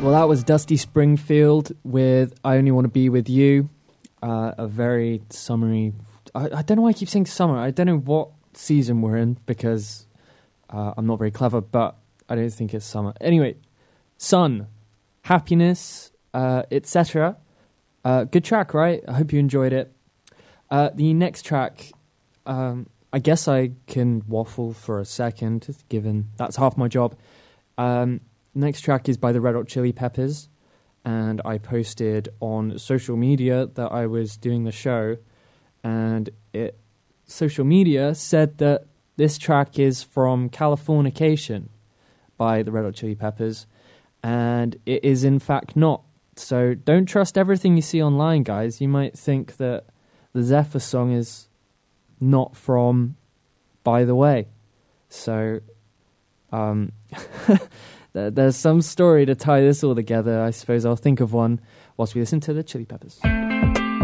Well, that was Dusty Springfield with I Only Want to Be With You. A very summery... I don't know why I keep saying summer. I don't know what season we're in because I'm not very clever, but I don't think it's summer. Anyway, sun, happiness, etc. Good track, right? I hope you enjoyed it. The next track, I guess I can waffle for a second, given that's half my job. Next track is by the Red Hot Chili Peppers, and I posted on social media that I was doing the show, and social media said that this track is from Californication by the Red Hot Chili Peppers, and it is in fact not. So don't trust everything you see online, guys. You might think that the Zephyr song is not from By the Way. So there's some story to tie this all together. I suppose I'll think of one whilst we listen to the Chili Peppers.